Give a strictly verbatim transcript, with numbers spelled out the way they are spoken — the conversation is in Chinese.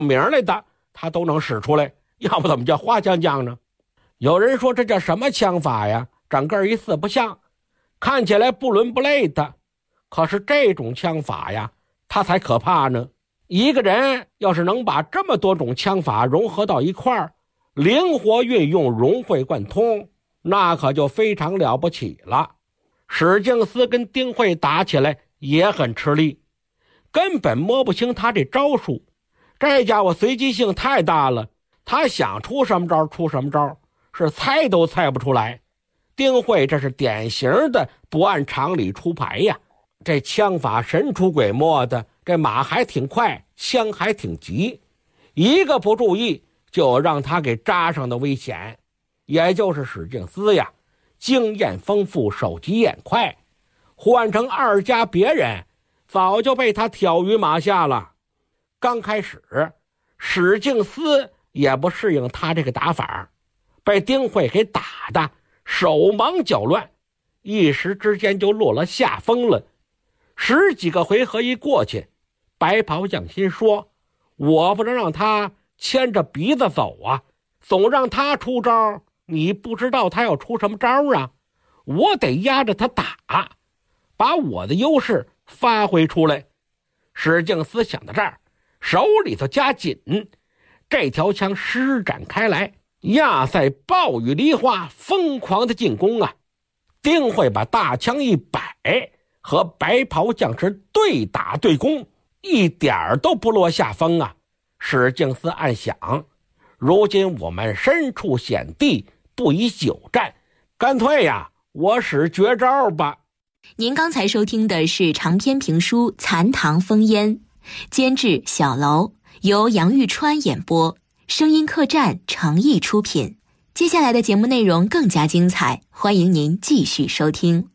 名来的他都能使出来，要不怎么叫花将将呢？有人说这叫什么枪法呀？整个一四不像，看起来不伦不类的。可是这种枪法呀，它才可怕呢。一个人要是能把这么多种枪法融合到一块儿，灵活运用，融会贯通，那可就非常了不起了。史敬思跟丁慧打起来也很吃力，根本摸不清他这招数。这家伙随机性太大了，他想出什么招出什么招，是猜都猜不出来。丁慧这是典型的不按常理出牌呀，这枪法神出鬼没的，这马还挺快，枪还挺急，一个不注意就让他给扎上的危险。也就是史敬思呀，经验丰富，手疾眼快，换成二家别人早就被他挑于马下了。刚开始史敬思也不适应他这个打法，被丁慧给打的手忙脚乱，一时之间就落了下风了。十几个回合一过去，白袍将心说，我不能让他牵着鼻子走啊，总让他出招，你不知道他要出什么招啊，我得压着他打，把我的优势发挥出来。史敬思想到这儿，手里头加紧，这条枪施展开来，亚塞暴雨梨花，疯狂的进攻啊！丁慧把大枪一摆，和白袍将士对打对攻，一点都不落下风啊！史敬思暗想，如今我们身处险地，不宜久战，干脆呀，我使绝招吧。 您刚才收听的是长篇评书《残唐烽烟》，监制小楼，由杨玉川演播，声音客栈诚意出品。接下来的节目内容更加精彩，欢迎您继续收听。